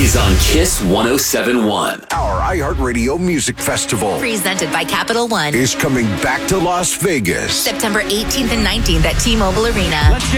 is on Kiss 107.1. Our iHeartRadio Music Festival Presented by Capital One. is coming back to Las Vegas. September 18th and 19th at T-Mobile Arena.